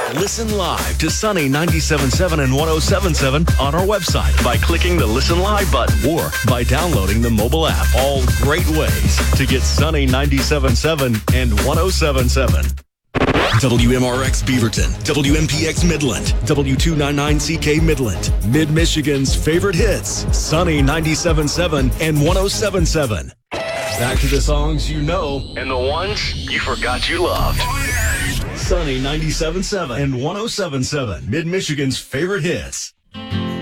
Listen live to Sunny 97.7 and 107.7 on our website by clicking the Listen Live button or by downloading the mobile app. All great ways to get Sunny 97.7 and 107.7. WMRX Beaverton, WMPX Midland, W299CK Midland, Mid-Michigan's favorite hits, Sunny 97.7 and 107.7. Back to the songs you know and the ones you forgot you loved. Sunny 97.7 and 107.7, Mid-Michigan's favorite hits.